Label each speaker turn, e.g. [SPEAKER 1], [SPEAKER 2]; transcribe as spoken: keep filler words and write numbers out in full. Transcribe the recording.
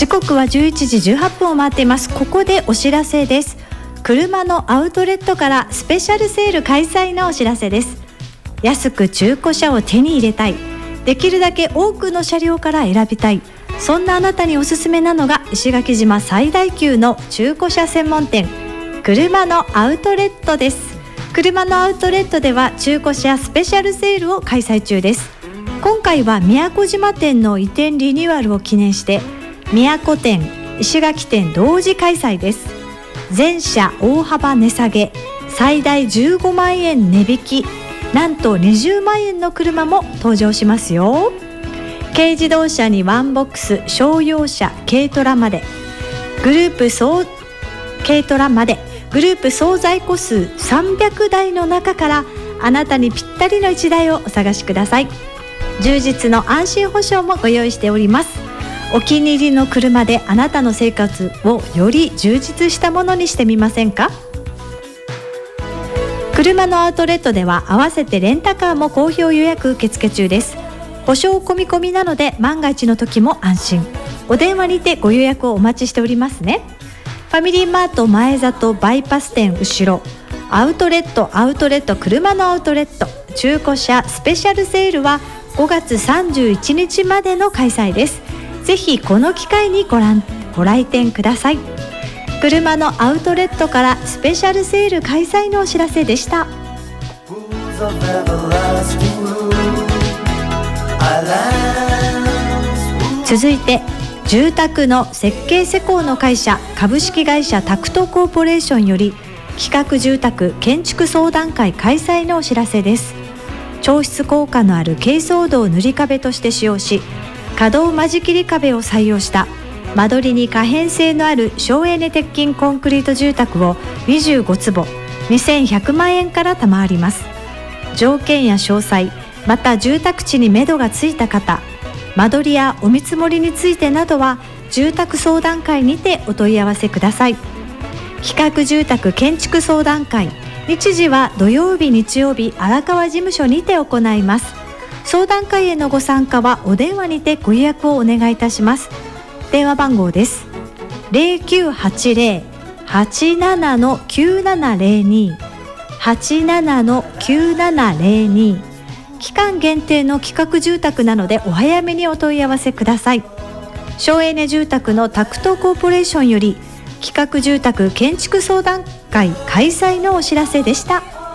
[SPEAKER 1] 時刻はじゅういちじじゅうはっぷんを回っています。ここでお知らせです。車のアウトレットからスペシャルセール開催のお知らせです。安く中古車を手に入れたい、できるだけ多くの車両から選びたい、そんなあなたにおすすめなのが石垣島最大級の中古車専門店、車のアウトレットです。車のアウトレットでは中古車スペシャルセールを開催中です。今回は宮古島店の移転リニューアルを記念して宮古店、石垣店同時開催です。全車大幅値下げ、最大じゅうごまんえん値引き、なんとにじゅうまんえんの車も登場しますよ。軽自動車にワンボックス、商用車、軽トラまでグループ総軽トラまでグループ総在庫数さんびゃくだいの中からあなたにぴったりのいちだいをお探しください。充実の安心保証もご用意しております。お気に入りの車であなたの生活をより充実したものにしてみませんか。車のアウトレットでは合わせてレンタカーも好評予約受付中です。保証込み込みなので万が一の時も安心。お電話にてご予約をお待ちしておりますね。ファミリーマート前里バイパス店後ろ、アウトレットアウトレット車のアウトレット中古車スペシャルセールはごがつさんじゅういちにちまでの開催です。ぜひこの機会にご覧ご来店ください。車のアウトレットからスペシャルセール開催のお知らせでした。続いて住宅の設計施工の会社株式会社タクトコーポレーションより企画住宅建築相談会開催のお知らせです。調湿効果のある珪藻土を塗り壁として使用し、可動間仕切り壁を採用した間取りに可変性のある省エネ鉄筋コンクリート住宅をにじゅうごつぼにせんひゃくまんえんから賜ります。条件や詳細、また住宅地に目処がついた方、間取りやお見積もりについてなどは住宅相談会にてお問い合わせください。企画住宅建築相談会、日時は土曜日日曜日荒川事務所にて行います。相談会へのご参加はお電話にてご予約をお願いいたします。電話番号です。 ゼロきゅうはちゼロ はちなな きゅうななゼロに はちなな きゅうななゼロに。期間限定の企画住宅なのでお早めにお問い合わせください。省エネ住宅のタクトコーポレーションより企画住宅建築相談会開催のお知らせでした。